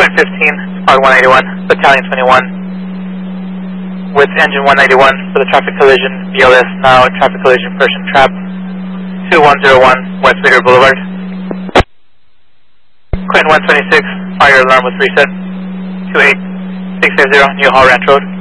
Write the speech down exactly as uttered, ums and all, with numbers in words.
one fifteen, Spark one eighty-one, Battalion twenty-one, with engine one ninety-one for the traffic collision, B L S now, traffic collision, Persian trap, two one zero one, West Vader Boulevard. Quinn one twenty-six, fire alarm was reset, two eight six eight zero, New Hall Ranch Road.